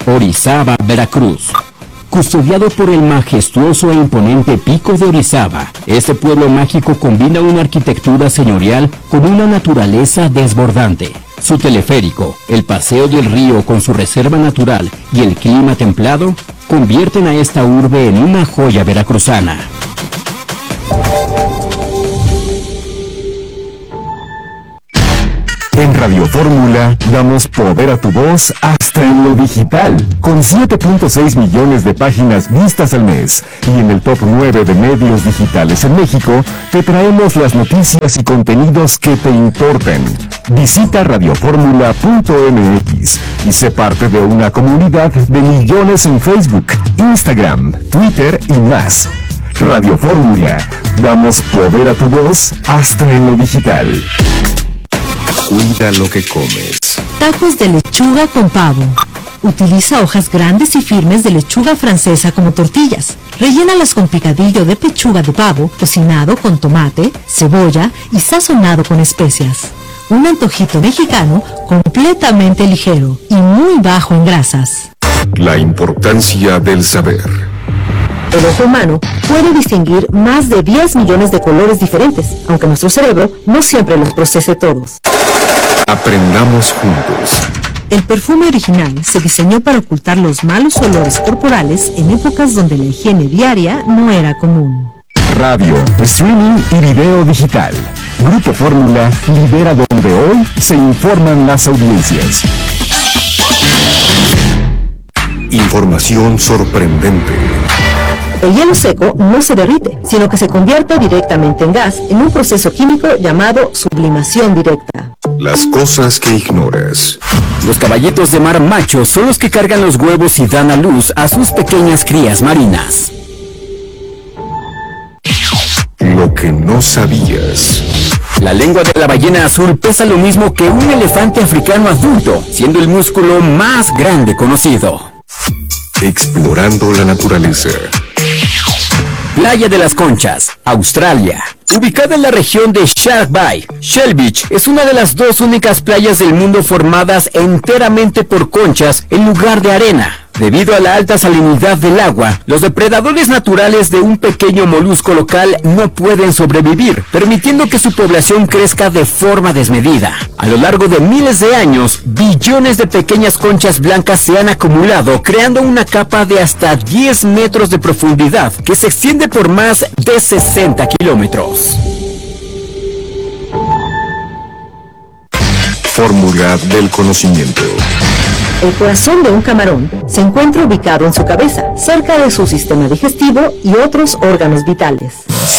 Orizaba, Veracruz. Custodiado por el majestuoso e imponente Pico de Orizaba, este pueblo mágico combina una arquitectura señorial con una naturaleza desbordante. Su teleférico, el paseo del río con su reserva natural y el clima templado convierten a esta urbe en una joya veracruzana. En Radio Fórmula damos poder a tu voz hasta en lo digital, con 7.6 millones de páginas vistas al mes. Y en el top 9 de medios digitales en México, te traemos las noticias y contenidos que te importan. Visita radioformula.mx y sé parte de una comunidad de millones en Facebook, Instagram, Twitter y más. Radio Fórmula, damos poder a tu voz hasta en lo digital. Cuida lo que comes. Tacos de lechuga con pavo. Utiliza hojas grandes y firmes de lechuga francesa como tortillas. Rellénalas con picadillo de pechuga de pavo, cocinado con tomate, cebolla y sazonado con especias. Un antojito mexicano completamente ligero y muy bajo en grasas. La importancia del saber. El ojo humano puede distinguir más de 10 millones de colores diferentes, aunque nuestro cerebro no siempre los procese todos. Aprendamos juntos. El perfume original se diseñó para ocultar los malos olores corporales en épocas donde la higiene diaria no era común. Radio, streaming y video digital. Grupo Fórmula lidera donde hoy se informan las audiencias. Información sorprendente. El hielo seco no se derrite, sino que se convierte directamente en gas en un proceso químico llamado sublimación directa. Las cosas que ignoras. Los caballitos de mar machos son los que cargan los huevos y dan a luz a sus pequeñas crías marinas. Lo que no sabías. La lengua de la ballena azul pesa lo mismo que un elefante africano adulto, siendo el músculo más grande conocido. Explorando la naturaleza. Playa de las Conchas, Australia. Ubicada en la región de Shark Bay, Shell Beach es una de las dos únicas playas del mundo formadas enteramente por conchas en lugar de arena. Debido a la alta salinidad del agua, los depredadores naturales de un pequeño molusco local no pueden sobrevivir, permitiendo que su población crezca de forma desmedida. A lo largo de miles de años, billones de pequeñas conchas blancas se han acumulado, creando una capa de hasta 10 metros de profundidad, que se extiende por más de 60 kilómetros. Fórmula del conocimiento. El corazón de un camarón se encuentra ubicado en su cabeza, cerca de su sistema digestivo y otros órganos vitales.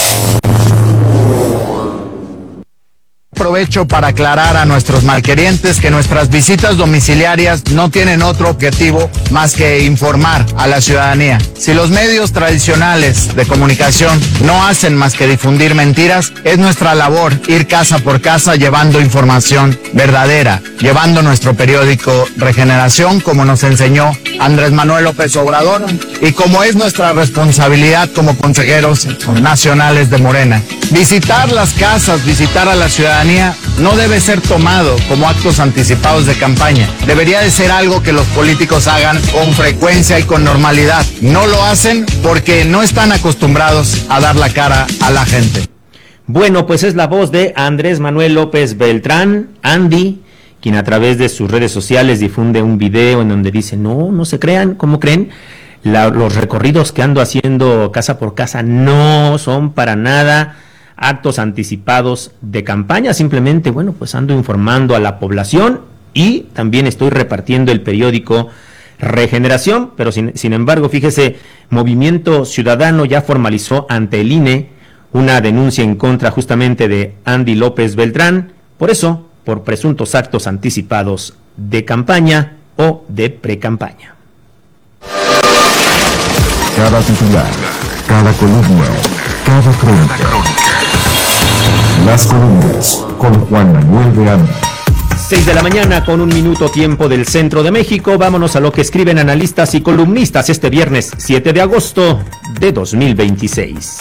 Aprovecho para aclarar a nuestros malquerientes que nuestras visitas domiciliarias no tienen otro objetivo más que informar a la ciudadanía. Si los medios tradicionales de comunicación no hacen más que difundir mentiras, es nuestra labor ir casa por casa llevando información verdadera, llevando nuestro periódico Regeneración, como nos enseñó Andrés Manuel López Obrador, y como es nuestra responsabilidad como consejeros nacionales de Morena. Visitar las casas, visitar a la ciudadanía no debe ser tomado como actos anticipados de campaña. Debería de ser algo que los políticos hagan con frecuencia y con normalidad. No lo hacen porque no están acostumbrados a dar la cara a la gente. Bueno, pues es la voz de Andrés Manuel López Beltrán, Andy, quien a través de sus redes sociales difunde un video en donde dice, no se crean, ¿cómo creen? Los recorridos que ando haciendo casa por casa no son para nada actos anticipados de campaña, simplemente, bueno, pues ando informando a la población y también estoy repartiendo el periódico Regeneración, pero sin embargo, fíjese, Movimiento Ciudadano ya formalizó ante el INE una denuncia en contra justamente de Andy López Beltrán, por presuntos actos anticipados de campaña o de precampaña. Cada titular, cada columna, cada crónica. Las columnas con Juan Manuel de Anda. 6 de la mañana con 1 minuto tiempo del centro de México. Vámonos a lo que escriben analistas y columnistas este viernes 7 de agosto de 2026.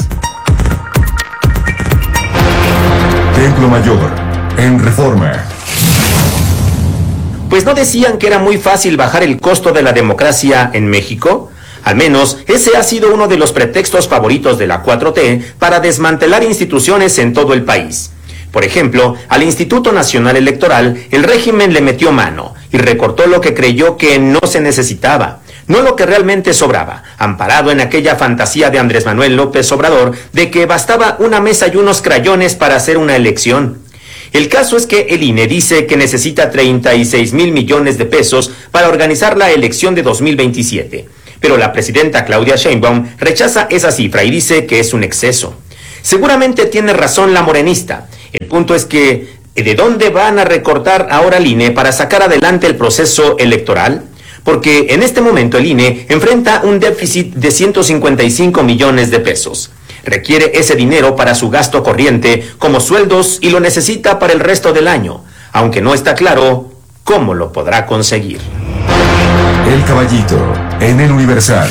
Templo Mayor, en Reforma. Pues ¿no decían que era muy fácil bajar el costo de la democracia en México? Al menos ese ha sido uno de los pretextos favoritos de la 4T para desmantelar instituciones en todo el país. Por ejemplo, al Instituto Nacional Electoral, el régimen le metió mano y recortó lo que creyó que no se necesitaba, no lo que realmente sobraba, amparado en aquella fantasía de Andrés Manuel López Obrador de que bastaba una mesa y unos crayones para hacer una elección. El caso es que el INE dice que necesita 36,000 millones de pesos para organizar la elección de 2027. Pero la presidenta Claudia Sheinbaum rechaza esa cifra y dice que es un exceso. Seguramente tiene razón la morenista. El punto es que, ¿de dónde van a recortar ahora el INE para sacar adelante el proceso electoral? Porque en este momento el INE enfrenta un déficit de 155 millones de pesos. Requiere ese dinero para su gasto corriente como sueldos y lo necesita para el resto del año, aunque no está claro cómo lo podrá conseguir. El Caballito, en el Universal.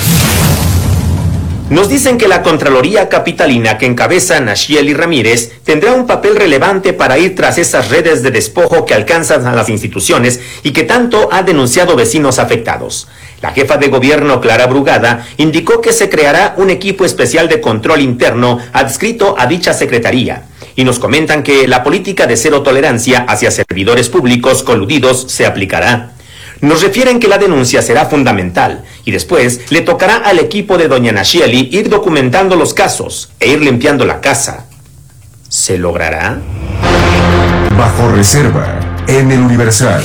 Nos dicen que la Contraloría Capitalina que encabeza Nacheli Ramírez tendrá un papel relevante para ir tras esas redes de despojo que alcanzan a las instituciones y que tanto han denunciado vecinos afectados. La jefa de gobierno, Clara Brugada, indicó que se creará un equipo especial de control interno adscrito a dicha secretaría. Y nos comentan que la política de cero tolerancia hacia servidores públicos coludidos se aplicará. Nos refieren que la denuncia será fundamental y después le tocará al equipo de doña Nacheli ir documentando los casos e ir limpiando la casa. ¿Se logrará? Bajo reserva, en el Universal.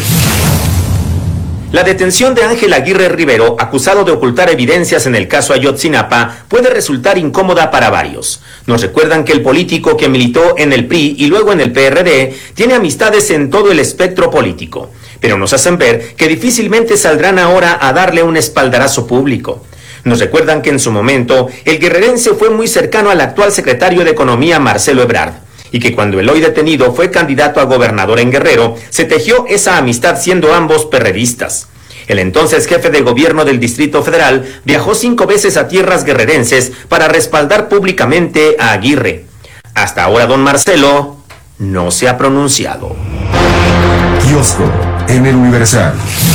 La detención de Ángel Aguirre Rivero, acusado de ocultar evidencias en el caso Ayotzinapa, puede resultar incómoda para varios. Nos recuerdan que el político que militó en el PRI y luego en el PRD tiene amistades en todo el espectro político, pero nos hacen ver que difícilmente saldrán ahora a darle un espaldarazo público. Nos recuerdan que en su momento el guerrerense fue muy cercano al actual secretario de Economía Marcelo Ebrard, y que cuando el hoy detenido fue candidato a gobernador en Guerrero, se tejió esa amistad siendo ambos perredistas. El entonces jefe de gobierno del Distrito Federal viajó 5 veces a tierras guerrerenses para respaldar públicamente a Aguirre. Hasta ahora don Marcelo no se ha pronunciado. Kiosco, en el Universal.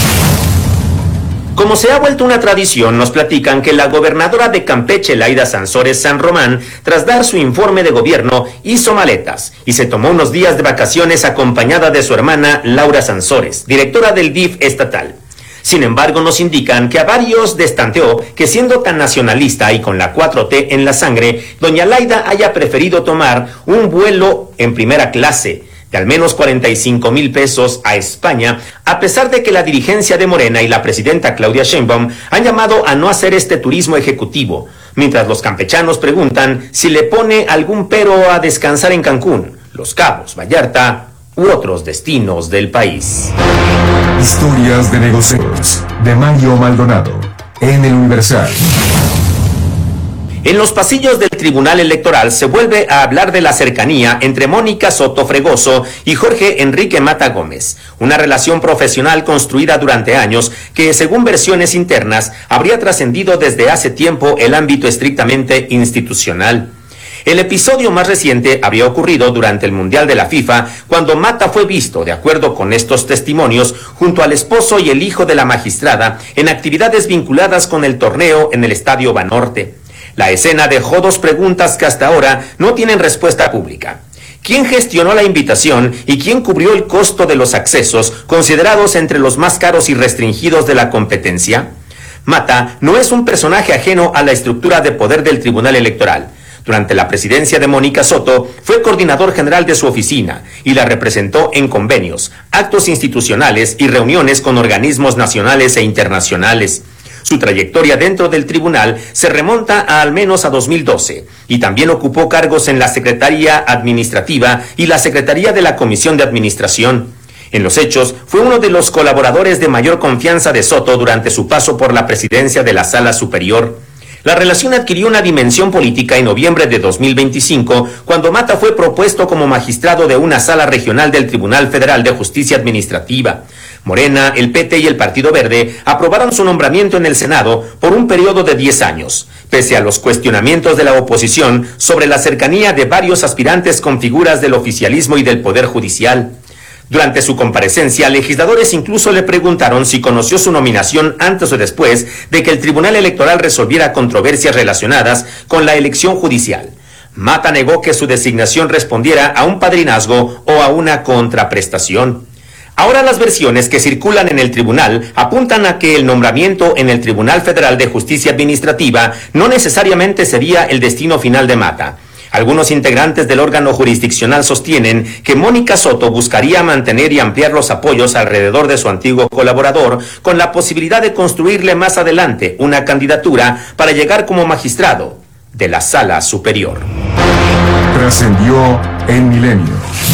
Como se ha vuelto una tradición, nos platican que la gobernadora de Campeche, Laida Sansores San Román, tras dar su informe de gobierno, hizo maletas y se tomó unos días de vacaciones acompañada de su hermana Laura Sansores, directora del DIF estatal. Sin embargo, nos indican que a varios destanteó que siendo tan nacionalista y con la 4T en la sangre, doña Laida haya preferido tomar un vuelo en primera clase de al menos 45,000 pesos a España, a pesar de que la dirigencia de Morena y la presidenta Claudia Sheinbaum han llamado a no hacer este turismo ejecutivo, mientras los campechanos preguntan si le pone algún pero a descansar en Cancún, Los Cabos, Vallarta u otros destinos del país. Historias de negocios, de Mario Maldonado, en el Universal. En los pasillos del Tribunal Electoral se vuelve a hablar de la cercanía entre Mónica Soto Fregoso y Jorge Enrique Mata Gómez, una relación profesional construida durante años que, según versiones internas, habría trascendido desde hace tiempo el ámbito estrictamente institucional. El episodio más reciente habría ocurrido durante el Mundial de la FIFA, cuando Mata fue visto, de acuerdo con estos testimonios, junto al esposo y el hijo de la magistrada, en actividades vinculadas con el torneo en el Estadio Banorte. La escena dejó 2 preguntas que hasta ahora no tienen respuesta pública. ¿Quién gestionó la invitación y quién cubrió el costo de los accesos, considerados entre los más caros y restringidos de la competencia? Mata no es un personaje ajeno a la estructura de poder del Tribunal Electoral. Durante la presidencia de Mónica Soto, fue coordinador general de su oficina y la representó en convenios, actos institucionales y reuniones con organismos nacionales e internacionales. Su trayectoria dentro del tribunal se remonta al menos a 2012 y también ocupó cargos en la Secretaría Administrativa y la Secretaría de la Comisión de Administración. En los hechos, fue uno de los colaboradores de mayor confianza de Soto durante su paso por la presidencia de la Sala Superior. La relación adquirió una dimensión política en noviembre de 2025, cuando Mata fue propuesto como magistrado de una sala regional del Tribunal Federal de Justicia Administrativa. Morena, el PT y el Partido Verde aprobaron su nombramiento en el Senado por un periodo de 10 años, pese a los cuestionamientos de la oposición sobre la cercanía de varios aspirantes con figuras del oficialismo y del Poder Judicial. Durante su comparecencia, legisladores incluso le preguntaron si conoció su nominación antes o después de que el Tribunal Electoral resolviera controversias relacionadas con la elección judicial. Mata negó que su designación respondiera a un padrinazgo o a una contraprestación. Ahora las versiones que circulan en el tribunal apuntan a que el nombramiento en el Tribunal Federal de Justicia Administrativa no necesariamente sería el destino final de Mata. Algunos integrantes del órgano jurisdiccional sostienen que Mónica Soto buscaría mantener y ampliar los apoyos alrededor de su antiguo colaborador, con la posibilidad de construirle más adelante una candidatura para llegar como magistrado de la Sala Superior. Trascendió en Milenio.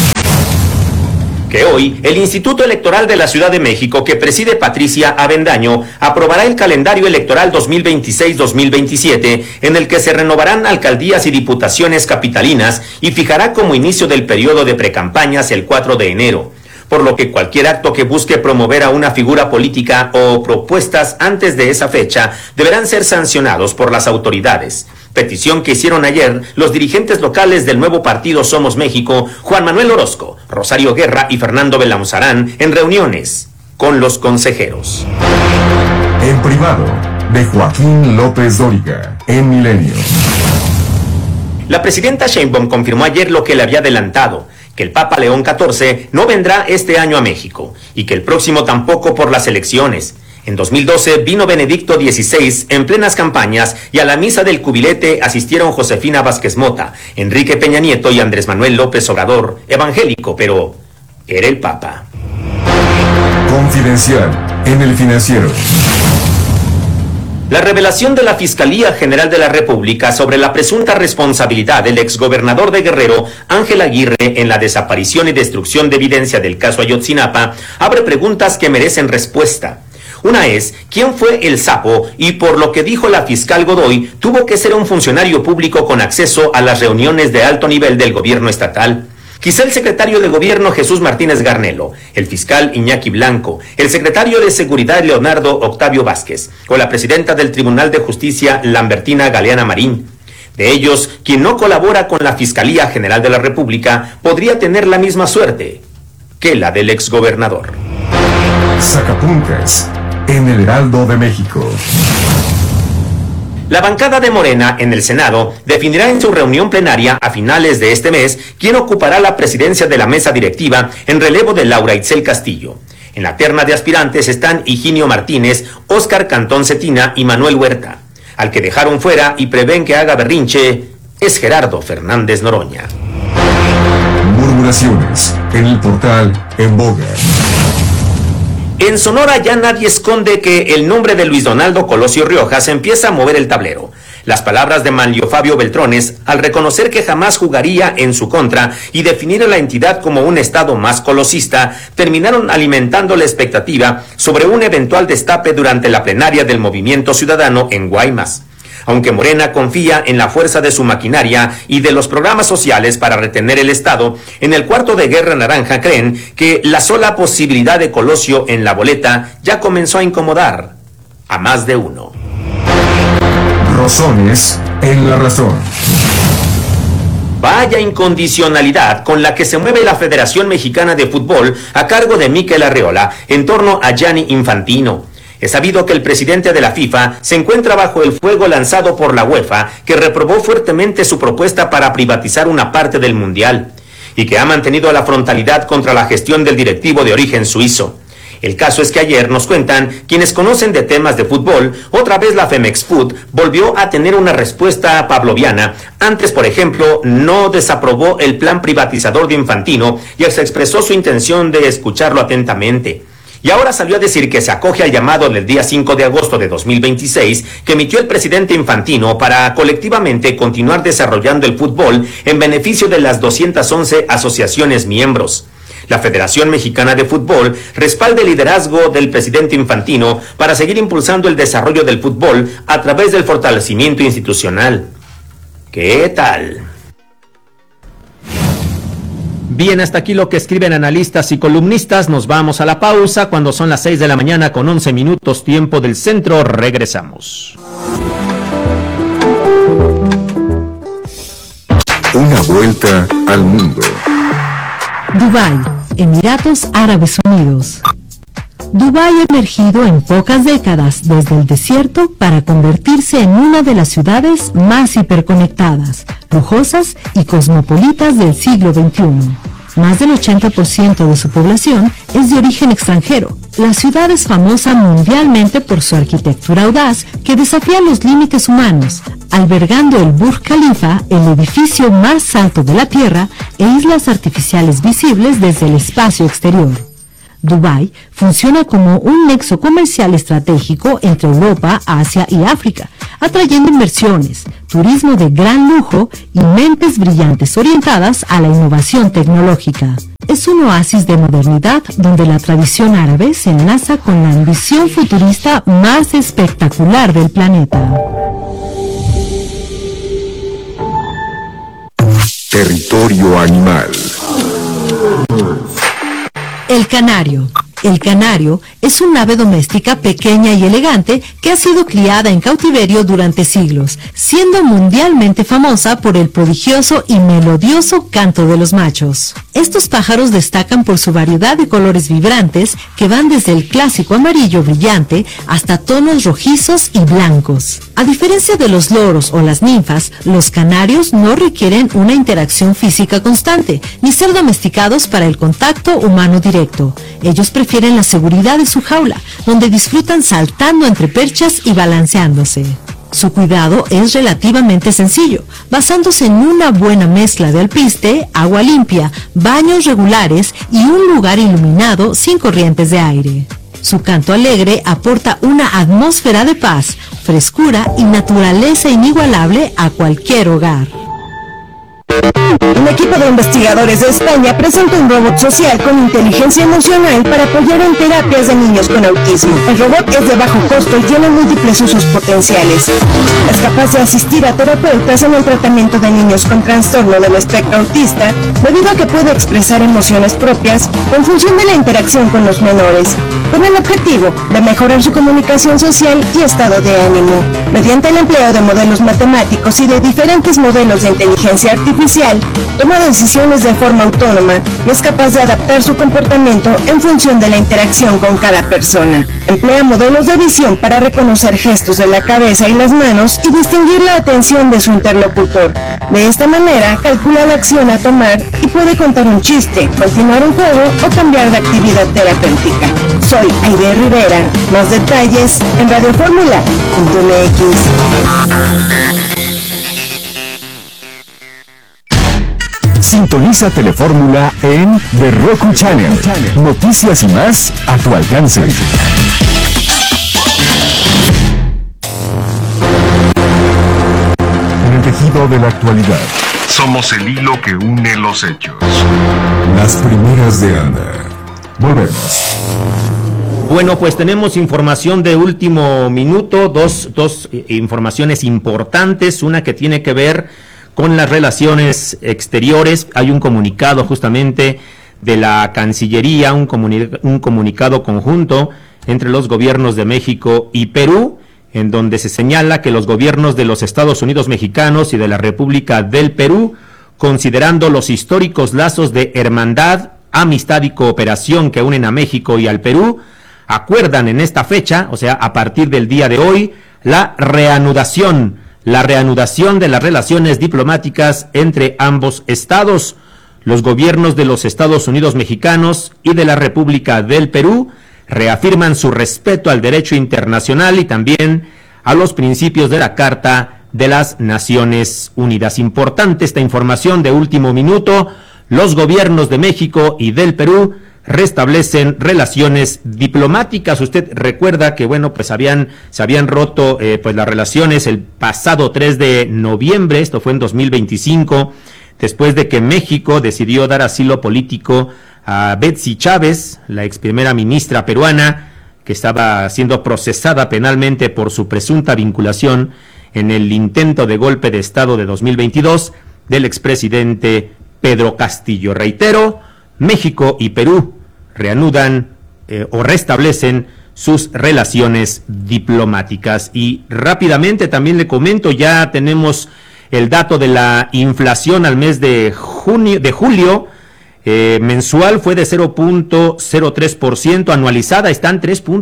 Que hoy el Instituto Electoral de la Ciudad de México, que preside Patricia Avendaño, aprobará el calendario electoral 2026-2027, en el que se renovarán alcaldías y diputaciones capitalinas y fijará como inicio del periodo de precampañas el 4 de enero. Por lo que cualquier acto que busque promover a una figura política o propuestas antes de esa fecha deberán ser sancionados por las autoridades. Petición que hicieron ayer los dirigentes locales del nuevo partido Somos México, Juan Manuel Orozco, Rosario Guerra y Fernando Belamuzarán, en reuniones con los consejeros. En privado, de Joaquín López Dóriga, en Milenio. La presidenta Sheinbaum confirmó ayer lo que le había adelantado, que el Papa León XIV no vendrá este año a México y que el próximo tampoco por las elecciones. En 2012 vino Benedicto XVI en plenas campañas y a la misa del cubilete asistieron Josefina Vázquez Mota, Enrique Peña Nieto y Andrés Manuel López Obrador, evangélico, pero era el Papa. Confidencial en El Financiero. La revelación de la Fiscalía General de la República sobre la presunta responsabilidad del exgobernador de Guerrero, Ángel Aguirre, en la desaparición y destrucción de evidencia del caso Ayotzinapa, abre preguntas que merecen respuesta. Una es, ¿quién fue el sapo? Y por lo que dijo la fiscal Godoy, tuvo que ser un funcionario público con acceso a las reuniones de alto nivel del gobierno estatal. Quizá el secretario de Gobierno Jesús Martínez Garnelo, el fiscal Iñaki Blanco, el secretario de Seguridad Leonardo Octavio Vázquez, o la presidenta del Tribunal de Justicia Lambertina Galeana Marín. De ellos, quien no colabora con la Fiscalía General de la República podría tener la misma suerte que la del exgobernador. Sacapuntas en El Heraldo de México. La bancada de Morena en el Senado definirá en su reunión plenaria a finales de este mes quién ocupará la presidencia de la mesa directiva en relevo de Laura Itzel Castillo. En la terna de aspirantes están Higinio Martínez, Óscar Cantón Cetina y Manuel Huerta. Al que dejaron fuera y prevén que haga berrinche es Gerardo Fernández Noroña. Murmuraciones en el portal En Boga. En Sonora ya nadie esconde que el nombre de Luis Donaldo Colosio Riojas empieza a mover el tablero. Las palabras de Manlio Fabio Beltrones, al reconocer que jamás jugaría en su contra y definir a la entidad como un estado más colosista, terminaron alimentando la expectativa sobre un eventual destape durante la plenaria del Movimiento Ciudadano en Guaymas. Aunque Morena confía en la fuerza de su maquinaria y de los programas sociales para retener el Estado, en el cuarto de Guerra Naranja creen que la sola posibilidad de Colosio en la boleta ya comenzó a incomodar a más de uno. Rosones en La Razón. Vaya incondicionalidad con la que se mueve la Federación Mexicana de Fútbol a cargo de Mikel Arreola en torno a Gianni Infantino. Es sabido que el presidente de la FIFA se encuentra bajo el fuego lanzado por la UEFA, que reprobó fuertemente su propuesta para privatizar una parte del Mundial, y que ha mantenido la frontalidad contra la gestión del directivo de origen suizo. El caso es que ayer nos cuentan quienes conocen de temas de fútbol, otra vez la Femex Food volvió a tener una respuesta pavloviana. Antes, por ejemplo, no desaprobó el plan privatizador de Infantino y se expresó su intención de escucharlo atentamente. Y ahora salió a decir que se acoge al llamado del día 5 de agosto de 2026 que emitió el presidente Infantino para colectivamente continuar desarrollando el fútbol en beneficio de las 211 asociaciones miembros. La Federación Mexicana de Fútbol respalda el liderazgo del presidente Infantino para seguir impulsando el desarrollo del fútbol a través del fortalecimiento institucional. ¿Qué tal? Bien, hasta aquí lo que escriben analistas y columnistas. Nos vamos a la pausa cuando son las 6 de la mañana con 11 minutos tiempo del centro. Regresamos. Una vuelta al mundo. Dubái, Emiratos Árabes Unidos. Dubái ha emergido en pocas décadas desde el desierto para convertirse en una de las ciudades más hiperconectadas, lujosas y cosmopolitas del siglo XXI. Más del 80% de su población es de origen extranjero. La ciudad es famosa mundialmente por su arquitectura audaz que desafía los límites humanos, albergando el Burj Khalifa, el edificio más alto de la Tierra, e islas artificiales visibles desde el espacio exterior. Dubái funciona como un nexo comercial estratégico entre Europa, Asia y África, atrayendo inversiones, turismo de gran lujo y mentes brillantes orientadas a la innovación tecnológica. Es un oasis de modernidad donde la tradición árabe se enlaza con la ambición futurista más espectacular del planeta. Territorio animal. El canario. El canario es un ave doméstica pequeña y elegante que ha sido criada en cautiverio durante siglos, siendo mundialmente famosa por el prodigioso y melodioso canto de los machos. Estos pájaros destacan por su variedad de colores vibrantes que van desde el clásico amarillo brillante hasta tonos rojizos y blancos. A diferencia de los loros o las ninfas, los canarios no requieren una interacción física constante, ni ser domesticados para el contacto humano directo. Ellos prefieren la seguridad de su jaula, donde disfrutan saltando entre perchas y balanceándose. Su cuidado es relativamente sencillo, basándose en una buena mezcla de alpiste, agua limpia, baños regulares y un lugar iluminado sin corrientes de aire. Su canto alegre aporta una atmósfera de paz, frescura y naturaleza inigualable a cualquier hogar. Un equipo de investigadores de España presenta un robot social con inteligencia emocional para apoyar en terapias de niños con autismo. El robot es de bajo costo y tiene múltiples usos potenciales. Es capaz de asistir a terapeutas en el tratamiento de niños con trastorno del espectro autista, debido a que puede expresar emociones propias en función de la interacción con los menores, con el objetivo de mejorar su comunicación social y estado de ánimo. Mediante el empleo de modelos matemáticos y de diferentes modelos de inteligencia artificial, toma decisiones de forma autónoma y es capaz de adaptar su comportamiento en función de la interacción con cada persona. Emplea modelos de visión para reconocer gestos de la cabeza y las manos y distinguir la atención de su interlocutor. De esta manera, calcula la acción a tomar y puede contar un chiste, continuar un juego o cambiar de actividad terapéutica. Soy Aide Rivera. Más detalles en radioformula.mx. Sintoniza Telefórmula en The Roku Channel. Noticias y más a tu alcance. En el tejido de la actualidad. Somos el hilo que une los hechos. Las primeras de Anda. Volvemos. Bueno, pues tenemos información de último minuto, dos informaciones importantes, una que tiene que ver con las relaciones exteriores. Hay un comunicado justamente de la Cancillería, un comunicado conjunto entre los gobiernos de México y Perú, en donde se señala que los gobiernos de los Estados Unidos mexicanos y de la República del Perú, considerando los históricos lazos de hermandad, amistad y cooperación que unen a México y al Perú, acuerdan en esta fecha, o sea, a partir del día de hoy, la reanudación de las relaciones diplomáticas entre ambos estados. Los gobiernos de los Estados Unidos mexicanos y de la República del Perú reafirman su respeto al derecho internacional y también a los principios de la Carta de las Naciones Unidas. Importante esta información de último minuto. Los gobiernos de México y del Perú restablecen relaciones diplomáticas. Usted recuerda que, bueno, pues se habían roto pues las relaciones el pasado 3 de noviembre, esto fue en 2025, después de que México decidió dar asilo político a Betsy Chávez, la ex primera ministra peruana, que estaba siendo procesada penalmente por su presunta vinculación en el intento de golpe de Estado de 2022 del expresidente Pedro Castillo. Reitero, México y Perú reanudan o restablecen sus relaciones diplomáticas. Y rápidamente también le comento, ya tenemos el dato de la inflación al mes de julio. mensual fue de 0.03%, anualizada están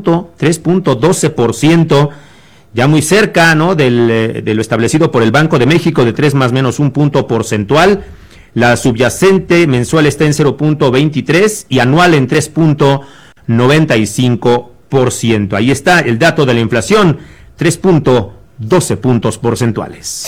3.12%, ya muy cerca, ¿no?, de lo establecido por el Banco de México de 3 más menos un punto porcentual. La subyacente mensual está en 0.23 y anual en 3.95%. Ahí está el dato de la inflación, 3.12 puntos porcentuales.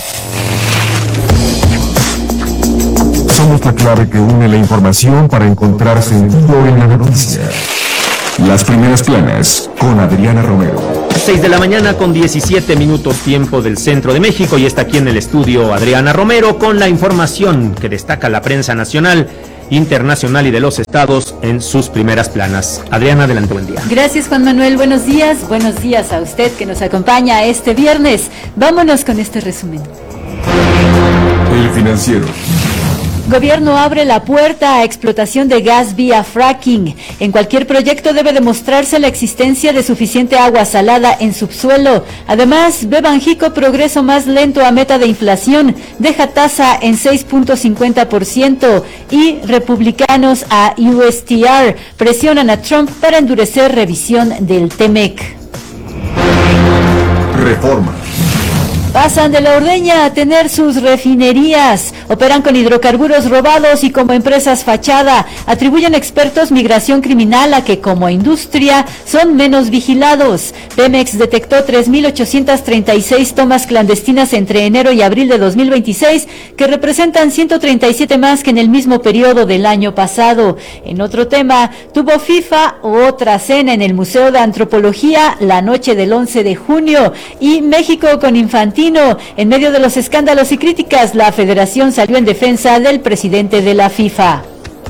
Somos la clave que une la información para encontrar sentido en la noticia. Las primeras planas con Adriana Romero. 6 de la mañana con 17 minutos tiempo del centro de México, y está aquí en el estudio Adriana Romero con la información que destaca la prensa nacional, internacional y de los estados en sus primeras planas. Adriana, adelante, buen día. Gracias, Juan Manuel, buenos días a usted que nos acompaña este viernes. Vámonos con este resumen. El Financiero. Gobierno abre la puerta a explotación de gas vía fracking. En cualquier proyecto debe demostrarse la existencia de suficiente agua salada en subsuelo. Además, ve Banjico progreso más lento a meta de inflación, deja tasa en 6.50%, y republicanos a USTR presionan a Trump para endurecer revisión del TEMEC. Reforma. Pasan de la ordeña a tener sus refinerías, operan con hidrocarburos robados y como empresas fachada. Atribuyen expertos migración criminal a que como industria son menos vigilados. Pemex detectó 3.836 tomas clandestinas entre enero y abril de 2026, que representan 137 más que en el mismo periodo del año pasado. En otro tema, tuvo FIFA otra cena en el Museo de Antropología la noche del 11 de junio y México con Infantino. En medio de los escándalos y críticas, la federación salió en defensa del presidente de la FIFA.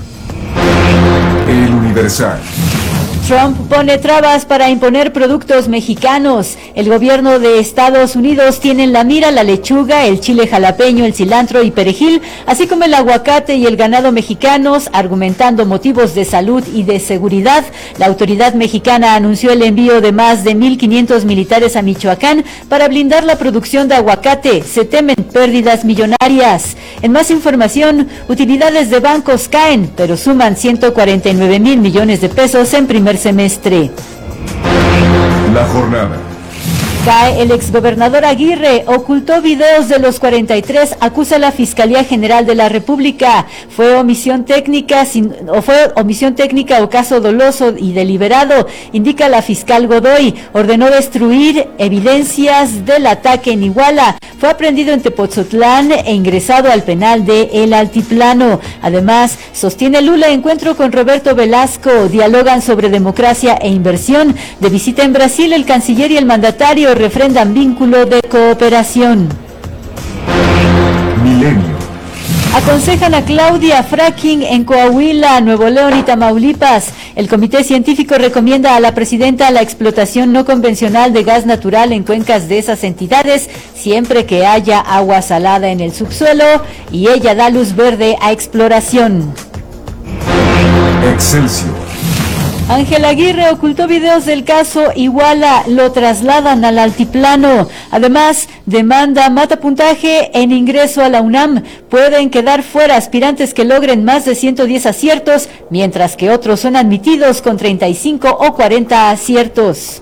El Universal. Trump pone trabas para imponer productos mexicanos. El gobierno de Estados Unidos tiene en la mira la lechuga, el chile jalapeño, el cilantro y perejil, así como el aguacate y el ganado mexicanos, argumentando motivos de salud y de seguridad. La autoridad mexicana anunció el envío de más de 1.500 militares a Michoacán para blindar la producción de aguacate. Se temen pérdidas millonarias. En más información, utilidades de bancos caen, pero suman 149,000 millones de pesos en primer semestre. La jornada. Cae el exgobernador Aguirre, ocultó videos de los 43, acusa a la Fiscalía General de la República. Fue omisión técnica o caso doloso y deliberado, indica la fiscal Godoy. Ordenó destruir evidencias del ataque en Iguala. Fue aprehendido en Tepotzotlán e ingresado al penal de El Altiplano. Además, sostiene Lula encuentro con Roberto Velasco. Dialogan sobre democracia e inversión. De visita en Brasil, el canciller y el mandatario refrendan vínculo de cooperación. Milenio. Aconsejan a Claudia fracking en Coahuila, Nuevo León y Tamaulipas. El comité científico recomienda a la presidenta la explotación no convencional de gas natural en cuencas de esas entidades, siempre que haya agua salada en el subsuelo, y ella da luz verde a exploración. Excelsior. Ángel Aguirre ocultó videos del caso Iguala, lo trasladan al altiplano. Además, demanda mata puntaje en ingreso a la UNAM. Pueden quedar fuera aspirantes que logren más de 110 aciertos, mientras que otros son admitidos con 35 o 40 aciertos.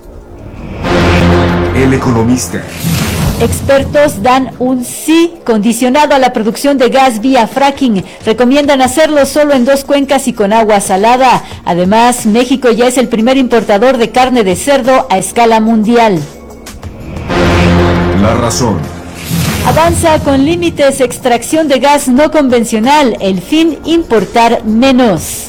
El Economista. Expertos dan un sí condicionado a la producción de gas vía fracking. Recomiendan hacerlo solo en 2 cuencas y con agua salada. Además, México ya es el primer importador de carne de cerdo a escala mundial. La Razón. Avanza con límites extracción de gas no convencional. El fin, importar menos.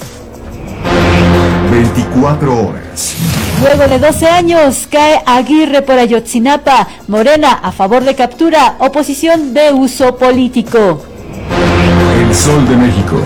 24 horas. Luego de 12 años, cae Aguirre por Ayotzinapa. Morena a favor de captura, oposición de uso político. El Sol de México.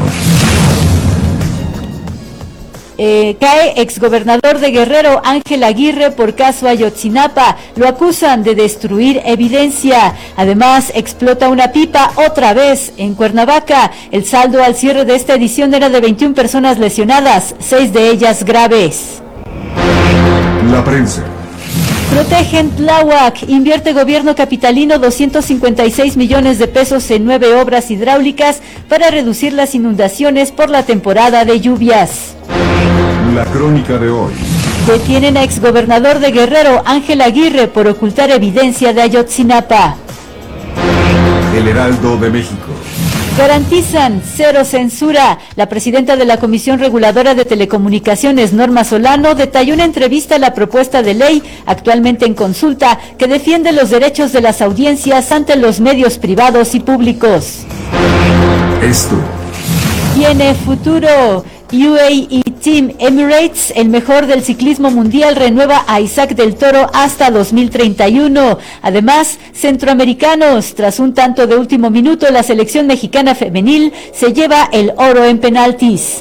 Cae exgobernador de Guerrero Ángel Aguirre por caso Ayotzinapa. Lo acusan de destruir evidencia. Además, explota una pipa otra vez en Cuernavaca. El saldo al cierre de esta edición era de 21 personas lesionadas, 6 de ellas graves. La prensa. Protegen Tláhuac. Invierte gobierno capitalino 256 millones de pesos en 9 obras hidráulicas para reducir las inundaciones por la temporada de lluvias. La crónica de hoy. Detienen a exgobernador de Guerrero, Ángel Aguirre, por ocultar evidencia de Ayotzinapa. El Heraldo de México. Garantizan cero censura. La presidenta de la Comisión Reguladora de Telecomunicaciones, Norma Solano, detalló en entrevista la propuesta de ley actualmente en consulta que defiende los derechos de las audiencias ante los medios privados y públicos. Esto Tiene futuro. UAE Team Emirates, el mejor del ciclismo mundial, renueva a Isaac del Toro hasta 2031. Además, centroamericanos, tras un tanto de último minuto, la selección mexicana femenil se lleva el oro en penaltis.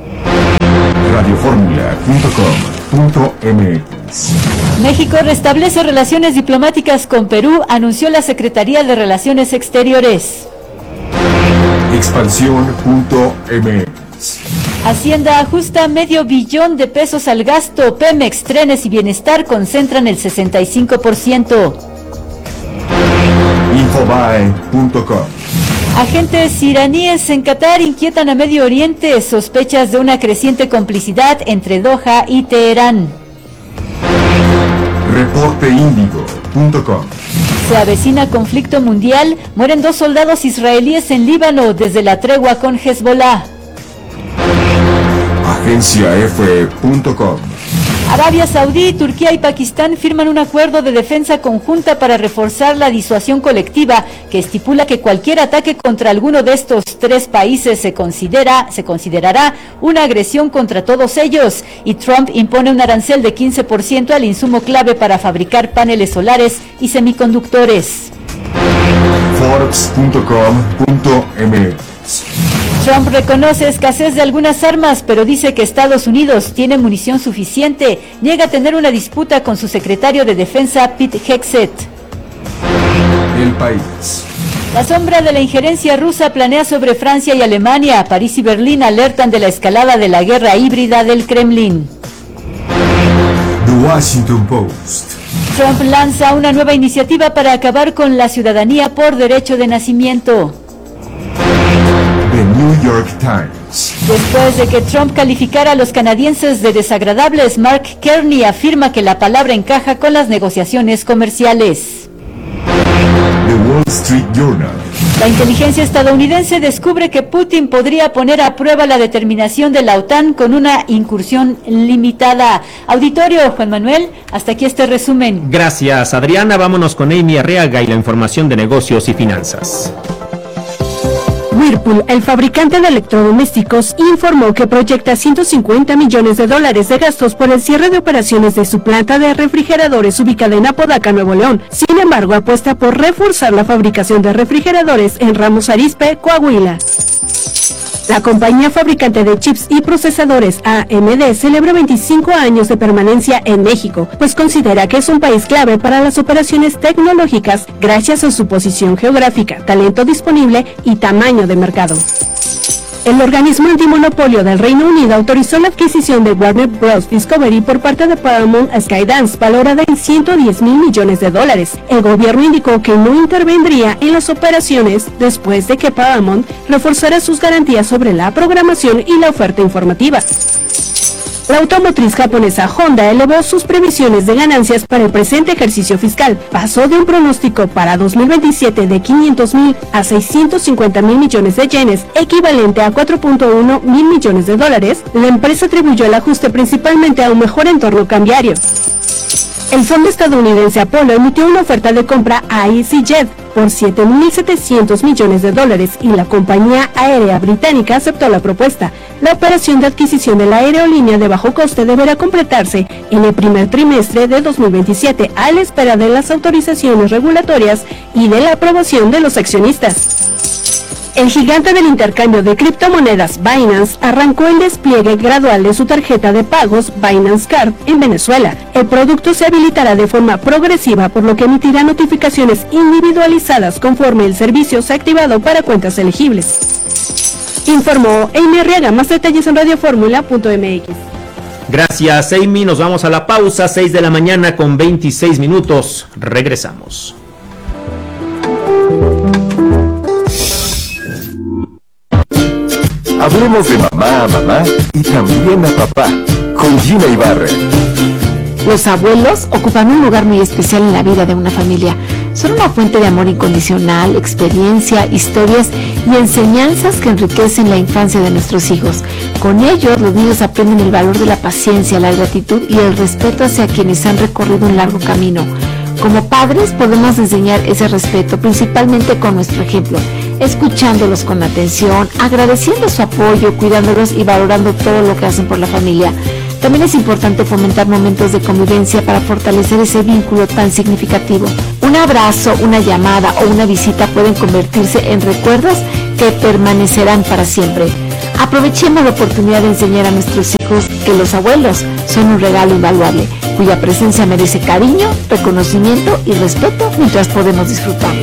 radioformula.com.mx. México restablece relaciones diplomáticas con Perú, anunció la Secretaría de Relaciones Exteriores. Expansión.mx. Hacienda ajusta $500 millón de pesos al gasto. Pemex, Trenes y Bienestar concentran el 65%. Infobae.com. Agentes iraníes en Qatar inquietan a Medio Oriente, sospechas de una creciente complicidad entre Doha y Teherán. Reporteindigo.com. Se avecina conflicto mundial, mueren 2 soldados israelíes en Líbano desde la tregua con Hezbollah. AgenciaF.com. Arabia Saudí, Turquía y Pakistán firman un acuerdo de defensa conjunta para reforzar la disuasión colectiva que estipula que cualquier ataque contra alguno de estos 3 países se considerará una agresión contra todos ellos. Y Trump impone un arancel de 15% al insumo clave para fabricar paneles solares y semiconductores. Forbes.com.mx. Trump reconoce escasez de algunas armas, pero dice que Estados Unidos tiene munición suficiente. Niega tener una disputa con su secretario de Defensa, Pete Hegseth. El País. La sombra de la injerencia rusa planea sobre Francia y Alemania. París y Berlín alertan de la escalada de la guerra híbrida del Kremlin. The Washington Post. Trump lanza una nueva iniciativa para acabar con la ciudadanía por derecho de nacimiento. The New York Times. Después de que Trump calificara a los canadienses de desagradables, Mark Kearney afirma que la palabra encaja con las negociaciones comerciales. The Wall Street Journal. La inteligencia estadounidense descubre que Putin podría poner a prueba la determinación de la OTAN con una incursión limitada. Auditorio, Juan Manuel, hasta aquí este resumen. Gracias, Adriana. Vámonos con Amy Arriaga y la información de negocios y finanzas. Whirlpool, el fabricante de electrodomésticos, informó que proyecta $150 millones de gastos por el cierre de operaciones de su planta de refrigeradores ubicada en Apodaca, Nuevo León. Sin embargo, apuesta por reforzar la fabricación de refrigeradores en Ramos Arizpe, Coahuila. La compañía fabricante de chips y procesadores AMD celebra 25 años de permanencia en México, pues considera que es un país clave para las operaciones tecnológicas gracias a su posición geográfica, talento disponible y tamaño de mercado. El organismo antimonopolio del Reino Unido autorizó la adquisición de Warner Bros. Discovery por parte de Paramount Skydance, valorada en $110 millones. El gobierno indicó que no intervendría en las operaciones después de que Paramount reforzara sus garantías sobre la programación y la oferta informativa. La automotriz japonesa Honda elevó sus previsiones de ganancias para el presente ejercicio fiscal. Pasó de un pronóstico para 2027 de 500.000 a 650.000 millones de yenes, equivalente a 4.1 mil millones de dólares. La empresa atribuyó el ajuste principalmente a un mejor entorno cambiario. El fondo estadounidense Apollo emitió una oferta de compra a EasyJet por $7.700 millones y la compañía aérea británica aceptó la propuesta. La operación de adquisición de la aerolínea de bajo coste deberá completarse en el primer trimestre de 2027 a la espera de las autorizaciones regulatorias y de la aprobación de los accionistas. El gigante del intercambio de criptomonedas Binance arrancó el despliegue gradual de su tarjeta de pagos Binance Card en Venezuela. El producto se habilitará de forma progresiva, por lo que emitirá notificaciones individualizadas conforme el servicio sea activado para cuentas elegibles. Informó Amy Arriaga. Más detalles en radioformula.mx. Gracias, Amy. Nos vamos a la pausa, 6 de la mañana con 26 minutos. Regresamos. Hablemos de mamá a mamá y también a papá, con Gina Ibarra. Los abuelos ocupan un lugar muy especial en la vida de una familia. Son una fuente de amor incondicional, experiencia, historias y enseñanzas que enriquecen la infancia de nuestros hijos. Con ellos, los niños aprenden el valor de la paciencia, la gratitud y el respeto hacia quienes han recorrido un largo camino. Como padres podemos enseñar ese respeto, principalmente con nuestro ejemplo, escuchándolos con atención, agradeciendo su apoyo, cuidándolos y valorando todo lo que hacen por la familia. También es importante fomentar momentos de convivencia para fortalecer ese vínculo tan significativo. Un abrazo, una llamada o una visita pueden convertirse en recuerdos que permanecerán para siempre. Aprovechemos la oportunidad de enseñar a nuestros hijos que los abuelos son un regalo invaluable, cuya presencia merece cariño, reconocimiento y respeto mientras podemos disfrutarlo.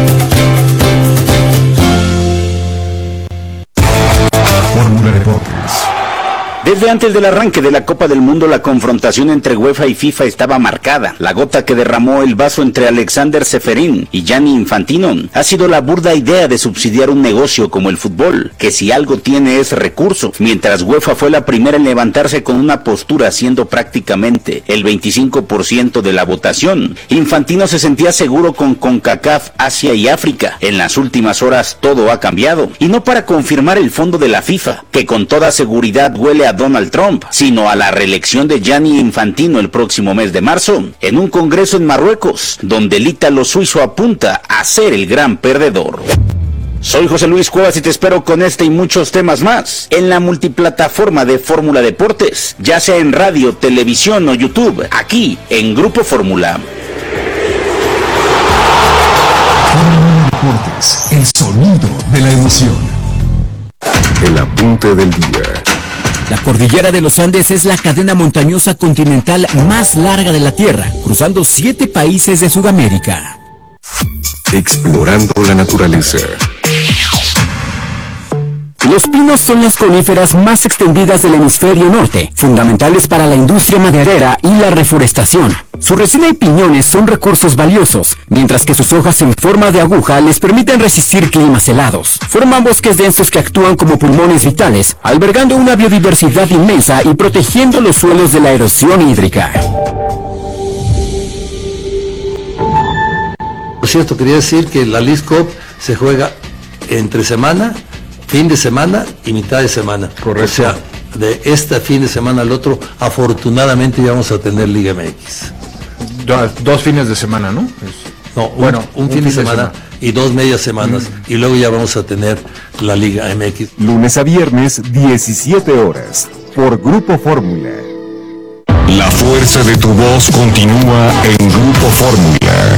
Fórmula Deportes. Desde antes del arranque de la Copa del Mundo, la confrontación entre UEFA y FIFA estaba marcada. La gota que derramó el vaso entre Alexander Ceferín y Gianni Infantino ha sido la burda idea de subsidiar un negocio como el fútbol, que si algo tiene es recurso, mientras UEFA fue la primera en levantarse con una postura siendo prácticamente el 25% de la votación. Infantino se sentía seguro con CONCACAF, Asia y África. En las últimas horas todo ha cambiado, y no para confirmar el fondo de la FIFA, que con toda seguridad huele a Donald Trump, sino a la reelección de Gianni Infantino el próximo mes de marzo, en un congreso en Marruecos, donde el ítalo suizo apunta a ser el gran perdedor. Soy José Luis Cuevas y te espero con este y muchos temas más en la multiplataforma de Fórmula Deportes, ya sea en radio, televisión o YouTube, aquí en Grupo Fórmula. Fórmula Deportes, el sonido de la emoción. El apunte del día. La cordillera de los Andes es la cadena montañosa continental más larga de la Tierra, cruzando 7 países de Sudamérica. Explorando la naturaleza. Los pinos son las coníferas más extendidas del hemisferio norte, fundamentales para la industria maderera y la reforestación. Su resina y piñones son recursos valiosos, mientras que sus hojas en forma de aguja les permiten resistir climas helados. Forman bosques densos que actúan como pulmones vitales, albergando una biodiversidad inmensa y protegiendo los suelos de la erosión hídrica. Por cierto, quería decir que la Leagues Cup se juega entre semana, fin de semana y mitad de semana. Correcto. O sea, de este fin de semana al otro, afortunadamente ya vamos a tener Liga MX. Dos fines de semana, ¿no? No, bueno, un fin de semana y 2 medias semanas, y luego ya vamos a tener la Liga MX. Lunes a viernes, 17 horas, por Grupo Fórmula. La fuerza de tu voz continúa en Grupo Fórmula.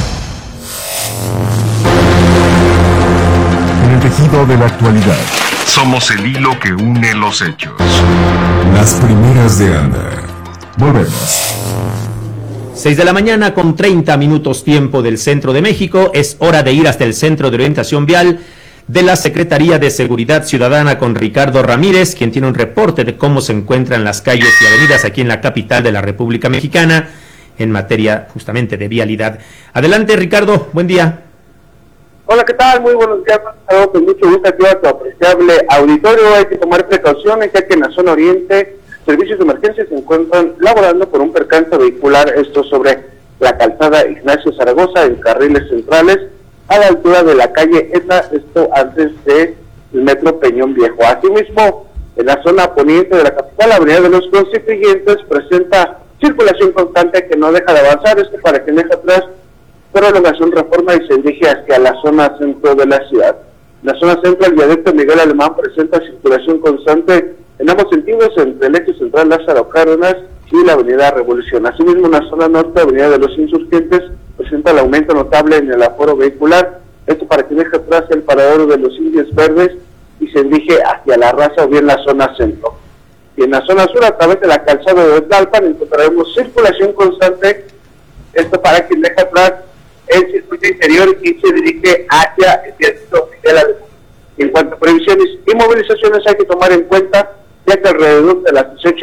En el tejido de la actualidad. Somos el hilo que une los hechos. Las primeras de Anda. Volvemos. 6 de la mañana con 30 minutos tiempo del centro de México. Es hora de ir hasta el Centro de Orientación Vial de la Secretaría de Seguridad Ciudadana con Ricardo Ramírez, quien tiene un reporte de cómo se encuentran las calles y avenidas aquí en la capital de la República Mexicana en materia justamente de vialidad. Adelante, Ricardo, buen día. Hola, ¿qué tal? Muy buenos días. Con mucho gusto aquí a tu apreciable auditorio. Hay que tomar precauciones, ya que en la zona oriente servicios de emergencia se encuentran laborando por un percance vehicular, esto sobre la calzada Ignacio Zaragoza en carriles centrales a la altura de la calle Etna, esto antes del metro Peñón Viejo. Asimismo, en la zona poniente de la capital, la avenida de los Constituyentes presenta circulación constante que no deja de avanzar, esto para quien deja atrás prolongación Reforma y se dirige hacia la zona centro de la ciudad. La zona centro, el viaducto Miguel Alemán presenta circulación constante en ambos sentidos entre el eje central Lázaro Cárdenas y la avenida Revolución. Asimismo, en la zona norte, avenida de los Insurgentes, presenta el aumento notable en el aforo vehicular, esto para quien deja atrás el paradero de los Indios Verdes y se dirige hacia la Raza o bien la zona centro. Y en la zona sur, a través de la calzada de Tlalpan, encontraremos circulación constante, esto para quien deja atrás el circuito interior y se dirige hacia el viaducto Miguel Alemán. En cuanto a previsiones y movilizaciones, hay que tomar en cuenta ya que alrededor de las 18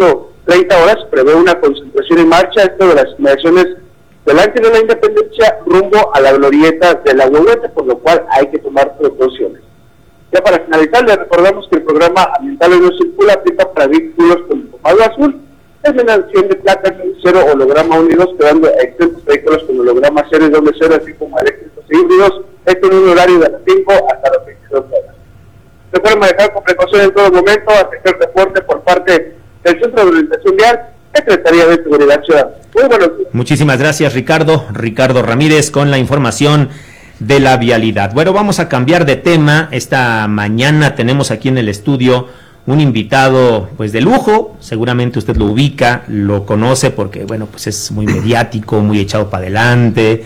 30 horas prevé una concentración en marcha, esto de las inmediaciones del Ángel de la Independencia rumbo a la glorieta de la Huehuete, por lo cual hay que tomar precauciones. Ya para finalizar, les recordamos que el programa Ambientales No Circula aplica para vehículos con comado azul, eliminación de placas cero holograma unidos, quedando exentos vehículos con holograma 0 y doble 0, así como eléctricos e híbridos, esto en un horario de las 5 hasta las 22 horas. Recuerden manejar con precaución en todo momento, atender el reporte por parte del Centro de Orientación Vial, Secretaría de Seguridad Ciudadana. Muy buenos días. Muchísimas gracias, Ricardo. Ricardo Ramírez con la información de la vialidad. Bueno, vamos a cambiar de tema. Esta mañana tenemos aquí en el estudio un invitado pues de lujo, seguramente usted lo ubica, lo conoce porque bueno, pues es muy mediático, muy echado para adelante,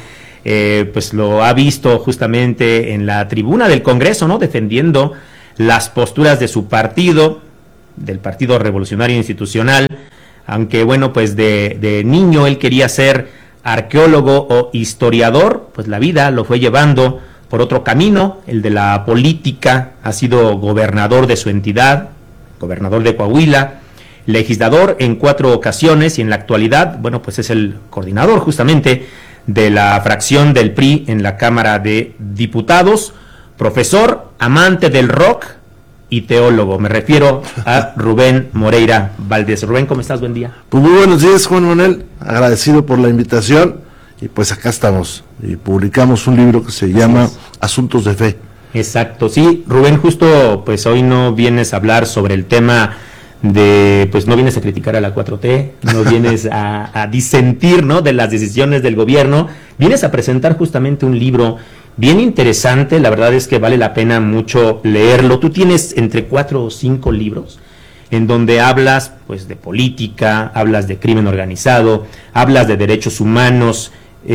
pues lo ha visto justamente en la tribuna del Congreso, ¿no? Defendiendo las posturas de su partido, del Partido Revolucionario Institucional, aunque bueno, pues de niño él quería ser arqueólogo o historiador, pues la vida lo fue llevando por otro camino, el de la política. Ha sido gobernador de su entidad, gobernador de Coahuila, legislador en 4 ocasiones y en la actualidad, bueno, pues es el coordinador justamente de la fracción del PRI en la Cámara de Diputados, profesor, amante del rock y teólogo. Me refiero a Rubén Moreira Valdés. Rubén, ¿cómo estás? Buen día. Pues muy buenos días, Juan Manuel, agradecido por la invitación y pues acá estamos y publicamos un libro que se llama Asuntos de Fe. Exacto, sí, Rubén, justo pues hoy no vienes a hablar sobre el tema de, pues no vienes a criticar a la 4T, no vienes a disentir, ¿no?, de las decisiones del gobierno, vienes a presentar justamente un libro bien interesante. La verdad es que vale la pena mucho leerlo. Tú tienes entre 4 o 5 libros en donde hablas pues de política, hablas de crimen organizado, hablas de derechos humanos,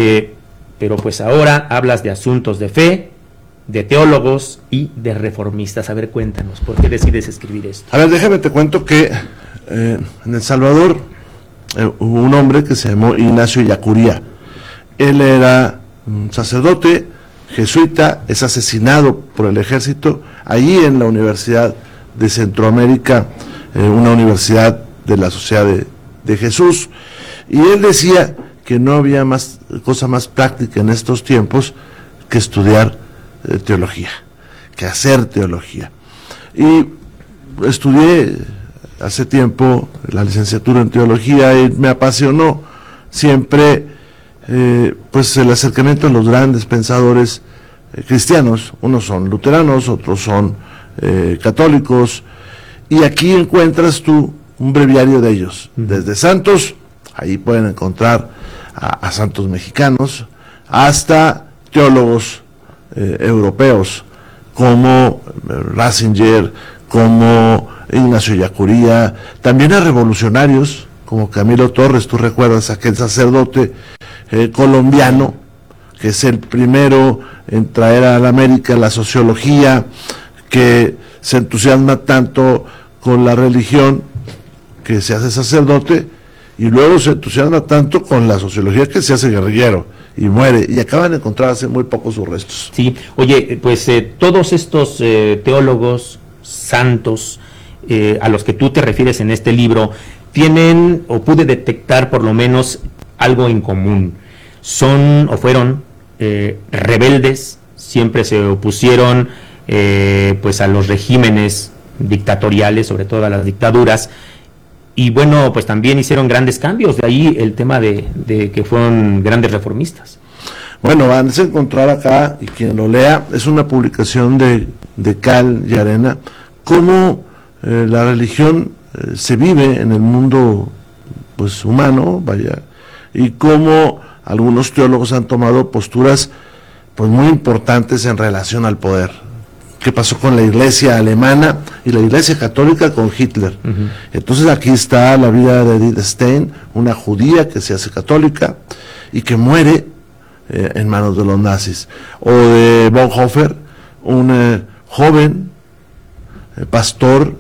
pero pues ahora hablas de asuntos de fe, de teólogos y de reformistas. A ver, cuéntanos, ¿por qué decides escribir esto? A ver, déjame te cuento que en El Salvador hubo un hombre que se llamó Ignacio Yacuría. Él era un sacerdote jesuita, es asesinado por el ejército allí en la Universidad de Centroamérica, una universidad de la Sociedad de Jesús, y él decía que no había cosa más práctica en estos tiempos que estudiar teología, que hacer teología. Y estudié hace tiempo la licenciatura en teología y me apasionó siempre pues el acercamiento a los grandes pensadores cristianos. Unos son luteranos, otros son católicos, y aquí encuentras tú un breviario de ellos, desde santos, ahí pueden encontrar a santos mexicanos, hasta teólogos europeos como Ratzinger, como Ignacio Yacuría, también a revolucionarios como Camilo Torres. Tú recuerdas aquel sacerdote colombiano que es el primero en traer a la América la sociología, que se entusiasma tanto con la religión que se hace sacerdote y luego se entusiasma tanto con la sociología que se hace guerrillero y muere, y acaban de encontrar hace muy poco sus restos. Sí, oye, pues todos estos teólogos santos a los que tú te refieres en este libro tienen, o pude detectar por lo menos, algo en común. Son o fueron rebeldes, siempre se opusieron pues a los regímenes dictatoriales, sobre todo a las dictaduras, y bueno, pues también hicieron grandes cambios, de ahí el tema de que fueron grandes reformistas. Bueno, van a encontrar acá, y quien lo lea, es una publicación de cal y arena, cómo la religión se vive en el mundo pues humano, vaya, y cómo algunos teólogos han tomado posturas pues muy importantes en relación al poder. ¿Qué pasó con la iglesia alemana y la iglesia católica con Hitler? Entonces aquí está la vida de Edith Stein, una judía que se hace católica y que muere en manos de los nazis, o de Bonhoeffer, un joven pastor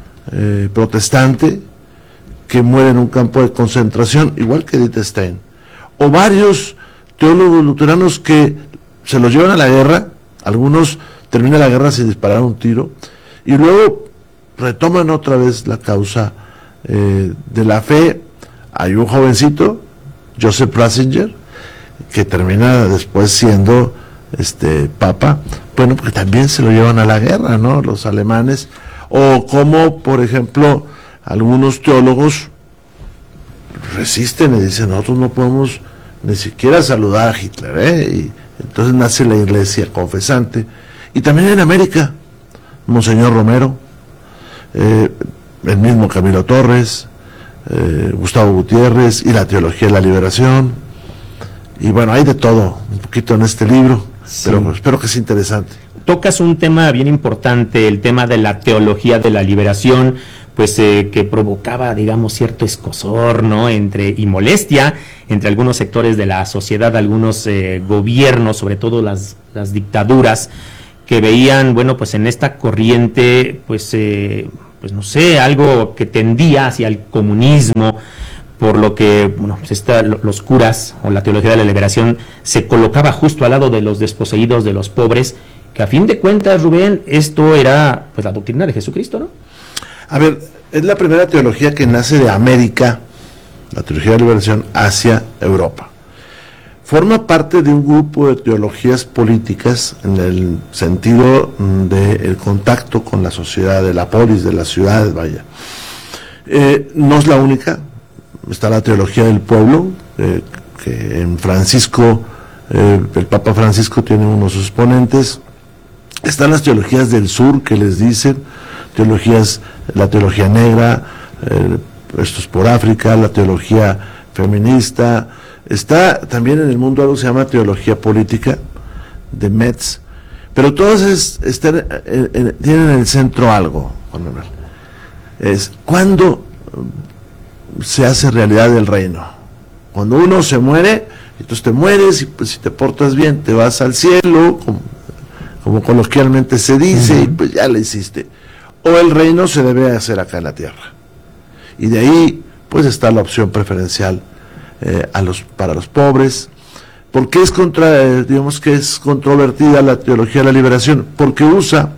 protestante que muere en un campo de concentración, igual que Edith Stein, o varios teólogos luteranos que se los llevan a la guerra. Algunos termina la guerra sin disparar un tiro y luego retoman otra vez la causa de la fe. Hay un jovencito, Joseph Ratzinger, que termina después siendo papa, bueno, porque también se lo llevan a la guerra, ¿no? Los alemanes, o como, por ejemplo, algunos teólogos resisten y dicen, nosotros no podemos ni siquiera saludar a Hitler, y entonces nace la iglesia confesante. Y también en América, Monseñor Romero, el mismo Camilo Torres, Gustavo Gutiérrez y la teología de la liberación. Y bueno, hay de todo, un poquito en este libro, sí, pero espero que sea interesante. Tocas un tema bien importante, el tema de la teología de la liberación, pues que provocaba, digamos, cierto escozor, ¿no? Y molestia entre algunos sectores de la sociedad, algunos gobiernos, sobre todo las dictaduras, que veían, bueno, pues en esta corriente, pues no sé, algo que tendía hacia el comunismo, por lo que, bueno, pues los curas o la teología de la liberación se colocaba justo al lado de los desposeídos, de los pobres, que a fin de cuentas, Rubén, esto era pues la doctrina de Jesucristo, ¿no? A ver, es la primera teología que nace de América, la teología de la liberación, hacia Europa. Forma parte de un grupo de teologías políticas en el sentido del contacto con la sociedad, de la polis, de las ciudades, vaya. No es la única, está la teología del pueblo, que en Francisco, el Papa Francisco tiene uno de sus exponentes. Están las teologías del sur, que les dicen, la teología negra, esto es por África, la teología feminista. Está también en el mundo algo que se llama teología política, de Metz, pero todas tienen en el centro algo, Juan Manuel. Es cuando se hace realidad el reino. Cuando uno se muere, entonces te mueres y pues si te portas bien te vas al cielo, como coloquialmente se dice, y pues ya le hiciste. O el reino se debe hacer acá en la tierra. Y de ahí pues está la opción preferencial para los pobres. ¿Por qué digamos que es controvertida la teología de la liberación? Porque usa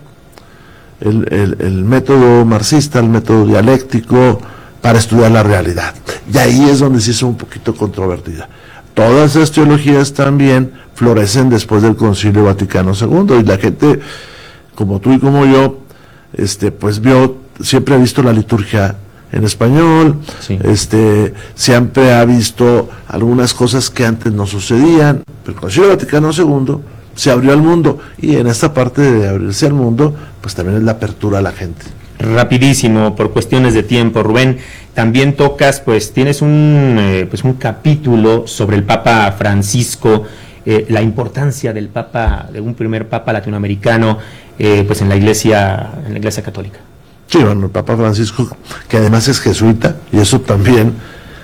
el método marxista, el método dialéctico, para estudiar la realidad. Y ahí es donde se hizo un poquito controvertida. Todas esas teologías también florecen después del Concilio Vaticano II, y la gente, como tú y como yo, pues siempre ha visto la liturgia en español, sí. Siempre ha visto algunas cosas que antes no sucedían, pero el Concilio Vaticano II se abrió al mundo, y en esta parte de abrirse al mundo, pues también es la apertura a la gente. Rapidísimo, por cuestiones de tiempo, Rubén, también tocas, pues tienes un capítulo sobre el Papa Francisco, la importancia del Papa, de un primer Papa latinoamericano, pues en la Iglesia Católica. Sí, bueno, el Papa Francisco, que además es jesuita, y eso también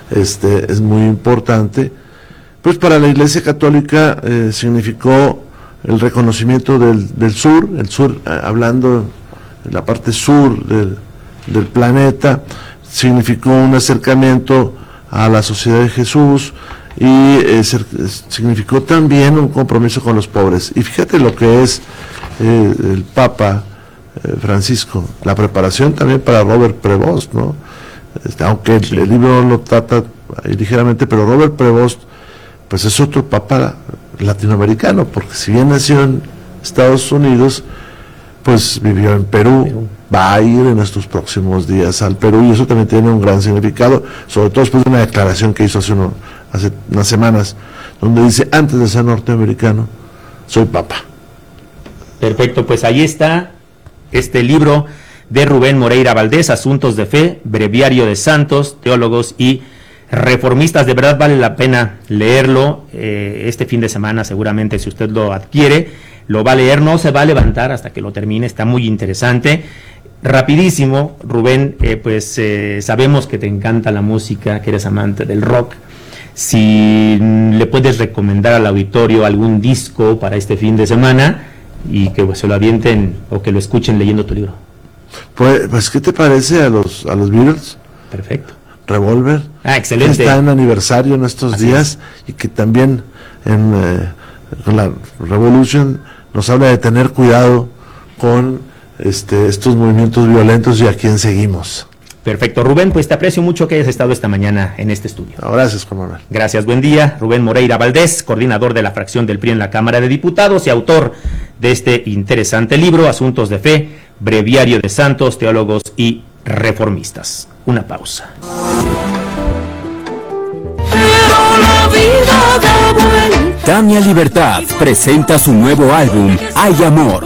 es muy importante, pues para la Iglesia Católica significó el reconocimiento del sur, hablando de la parte sur del planeta, significó un acercamiento a la sociedad de Jesús, y significó también un compromiso con los pobres. Y fíjate lo que es el Papa Francisco, la preparación también para Robert Prevost, ¿no? Aunque el libro lo trata ligeramente, pero Robert Prevost pues es otro papa latinoamericano, porque si bien nació en Estados Unidos, pues vivió en Perú, va a ir en estos próximos días al Perú, y eso también tiene un gran significado, sobre todo después de una declaración que hizo hace unas semanas, donde dice, antes de ser norteamericano, soy papa. Perfecto, pues ahí está este libro de Rubén Moreira Valdés, Asuntos de Fe, Breviario de Santos, Teólogos y Reformistas. De verdad vale la pena leerlo este fin de semana, seguramente si usted lo adquiere, lo va a leer, no se va a levantar hasta que lo termine, está muy interesante. Rapidísimo, Rubén, sabemos que te encanta la música, que eres amante del rock. Si le puedes recomendar al auditorio algún disco para este fin de semana y que se lo avienten o que lo escuchen leyendo tu libro. Pues ¿qué te parece a los Beatles? Perfecto. Revolver. Excelente. Que está en aniversario en estos días, y que también con la Revolution nos habla de tener cuidado con estos movimientos violentos y a quién seguimos. Perfecto, Rubén, pues te aprecio mucho que hayas estado esta mañana en este estudio. Gracias, Juan Manuel. Gracias, buen día. Rubén Moreira Valdés, coordinador de la fracción del PRI en la Cámara de Diputados y autor de este interesante libro, Asuntos de Fe, Breviario de Santos, Teólogos y Reformistas. Una pausa. Tania Libertad presenta su nuevo álbum, Hay Amor.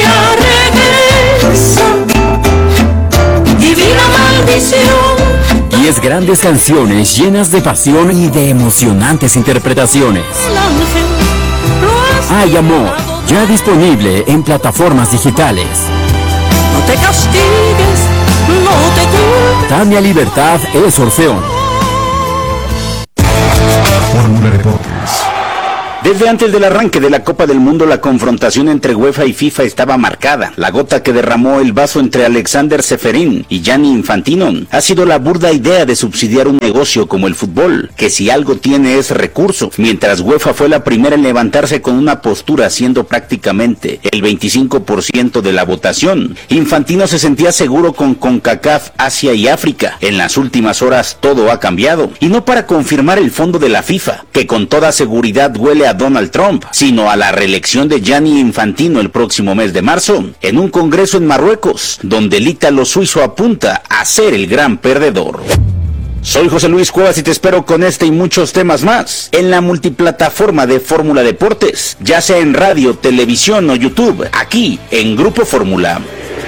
10 grandes canciones llenas de pasión y de emocionantes interpretaciones. Hay Amor, ya disponible en plataformas digitales. No te castigues, no te culpes. Tania Libertad es Orfeón. Fórmula Deportes. Desde antes del arranque de la Copa del Mundo, la confrontación entre UEFA y FIFA estaba marcada. La gota que derramó el vaso entre Alexander Seferin y Gianni Infantino ha sido la burda idea de subsidiar un negocio como el fútbol, que si algo tiene es recurso, mientras UEFA fue la primera en levantarse con una postura siendo prácticamente el 25% de la votación. Infantino se sentía seguro con CONCACAF, Asia y África. En las últimas horas todo ha cambiado, y no para confirmar el fondo de la FIFA, que con toda seguridad huele a Donald Trump, sino a la reelección de Gianni Infantino el próximo mes de marzo, en un congreso en Marruecos, donde el ítalo suizo apunta a ser el gran perdedor. Soy José Luis Cuevas y te espero con este y muchos temas más en la multiplataforma de Fórmula Deportes, ya sea en radio, televisión o YouTube, aquí en Grupo Fórmula.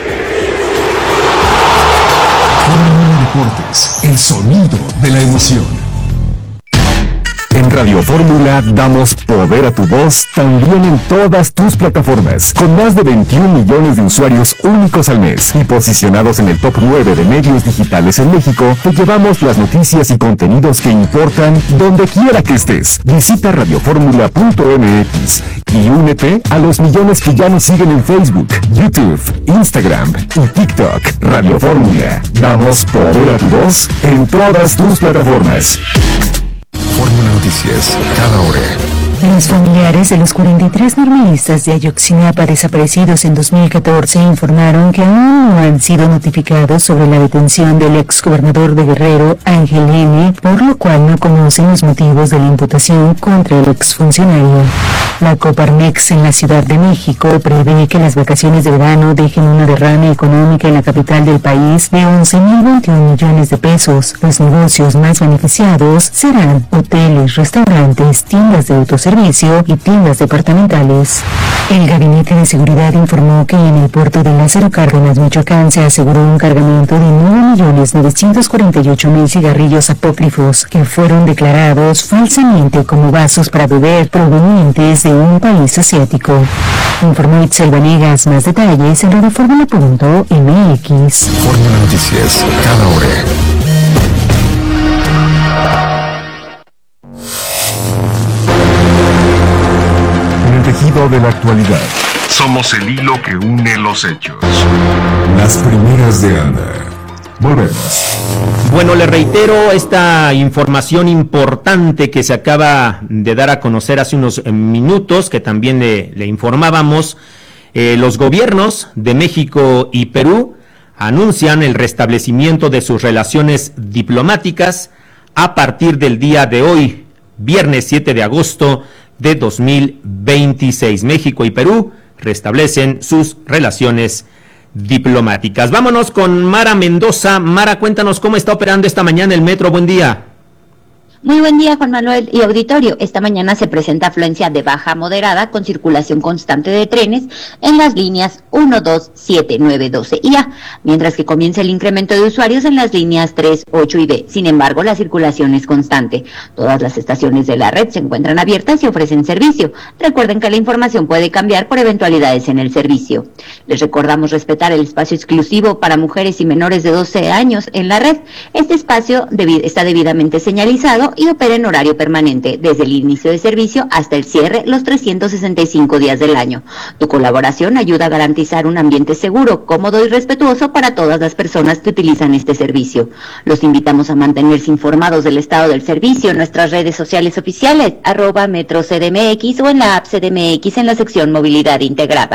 Fórmula Deportes, el sonido de la emoción. En Radio Fórmula damos poder a tu voz también en todas tus plataformas, con más de 21 millones de usuarios únicos al mes y posicionados en el top 9 de medios digitales en México. Te llevamos las noticias y contenidos que importan donde quiera que estés. Visita radioformula.mx y únete a los millones que ya nos siguen en Facebook, YouTube, Instagram y TikTok. Radio Fórmula, damos poder a tu voz en todas tus plataformas. Fórmula Noticias, cada hora. Los familiares de los 43 normalistas de Ayotzinapa desaparecidos en 2014 informaron que aún no han sido notificados sobre la detención del exgobernador de Guerrero, Ángel N., por lo cual no conocen los motivos de la imputación contra el exfuncionario. La Coparmex en la Ciudad de México prevé que las vacaciones de verano dejen una derrama económica en la capital del país de 11.021 millones de pesos. Los negocios más beneficiados serán hoteles, restaurantes, tiendas de autoservicio y tiendas departamentales. El Gabinete de Seguridad informó que en el puerto de Lázaro Cárdenas, Michoacán, se aseguró un cargamento de 9.948.000 cigarrillos apócrifos que fueron declarados falsamente como vasos para beber provenientes de un país asiático. Informó Itzel Vanegas. Más detalles en radioformula.mx. Fórmula Noticias, cada hora. Tejido de la actualidad. Somos el hilo que une los hechos. Las primeras de Ana. Volvemos. Bueno, le reitero esta información importante que se acaba de dar a conocer hace unos minutos, que también le informábamos. Los gobiernos de México y Perú anuncian el restablecimiento de sus relaciones diplomáticas a partir del día de hoy, viernes 7 de agosto de 2026. México y Perú restablecen sus relaciones diplomáticas. Vámonos con Mara Mendoza. Mara, cuéntanos cómo está operando esta mañana el metro. Buen día. Muy buen día, Juan Manuel y auditorio. Esta mañana se presenta afluencia de baja a moderada con circulación constante de trenes en las líneas 1, 2, 7, 9, 12 y A, mientras que comienza el incremento de usuarios en las líneas 3, 8 y B. Sin embargo, la circulación es constante. Todas las estaciones de la red se encuentran abiertas y ofrecen servicio. Recuerden que la información puede cambiar por eventualidades en el servicio. Les recordamos respetar el espacio exclusivo para mujeres y menores de 12 años en la red. Este espacio está debidamente señalizado y opera en horario permanente, desde el inicio de servicio hasta el cierre los 365 días del año. Tu colaboración ayuda a garantizar un ambiente seguro, cómodo y respetuoso para todas las personas que utilizan este servicio. Los invitamos a mantenerse informados del estado del servicio en nuestras redes sociales oficiales, @MetroCDMX o en la app CDMX en la sección Movilidad Integrada.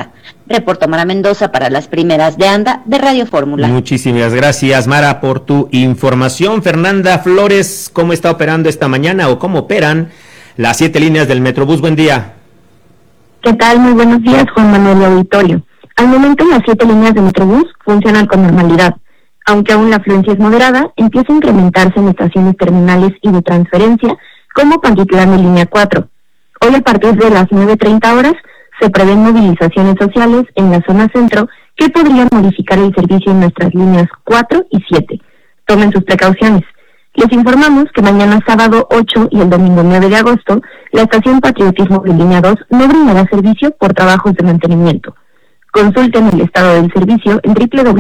Reportó Mara Mendoza para las primeras de ANDA de Radio Fórmula. Muchísimas gracias, Mara, por tu información. Fernanda Flores, ¿cómo está operando esta mañana o cómo operan las 7 líneas del Metrobús? Buen día. ¿Qué tal? Muy buenos días, Juan Manuel y auditorio. Al momento las 7 líneas de Metrobús funcionan con normalidad. Aunque aún la afluencia es moderada, empieza a incrementarse en estaciones terminales y de transferencia, como Pantitlán y Línea 4. Hoy a partir de las 9:30 horas, se prevén movilizaciones sociales en la zona centro que podrían modificar el servicio en nuestras líneas 4 y 7. Tomen sus precauciones. Les informamos que mañana sábado 8 y el domingo 9 de agosto, la estación Patriotismo de Línea 2 no brindará servicio por trabajos de mantenimiento. Consulten el estado del servicio en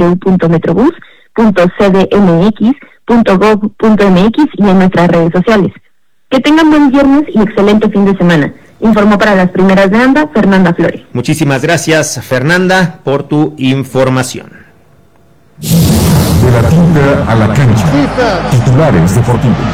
www.metrobus.cdmx.gov.mx y en nuestras redes sociales. Que tengan buen viernes y excelente fin de semana. Informó para las primeras de ANDA, Fernanda Flores. Muchísimas gracias, Fernanda, por tu información. De la tinta a la cancha. Titulares deportivos.